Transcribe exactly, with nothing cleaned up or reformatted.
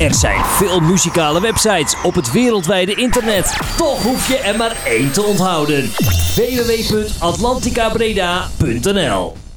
Er zijn veel muzikale websites op het wereldwijde internet. Toch hoef je er maar één te onthouden. w w w punt atlantica breda punt n l